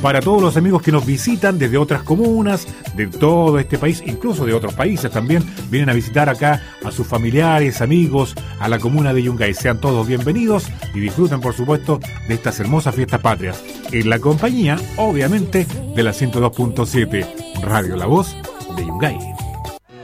para todos los amigos que nos visitan desde otras comunas, de todo este país, incluso de otros países también, vienen a visitar acá a sus familiares, amigos, a la comuna de Yungay. Sean todos bienvenidos y disfruten, por supuesto, de estas hermosas fiestas patrias, en la compañía, obviamente, de la 102.7, Radio La Voz de Yungay.